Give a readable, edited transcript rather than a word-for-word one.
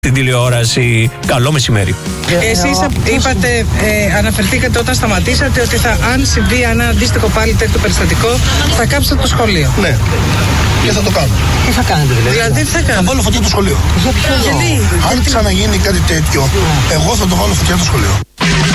Την τηλεόραση. Καλό μεσημέρι. Εσείς είπατε, αναφερθήκατε όταν σταματήσατε ότι αν συμβεί ένα αντίστοιχο πάλι τέτοιο περιστατικό, θα κάψετε το σχολείο. Ναι. Και θα το κάνω. Τι θα κάνετε δηλαδή? Θα βάλω φωτιά το σχολείο. Γιατί? Αν ξαναγίνει κάτι τέτοιο, εγώ θα το βάλω φωτιά το σχολείο.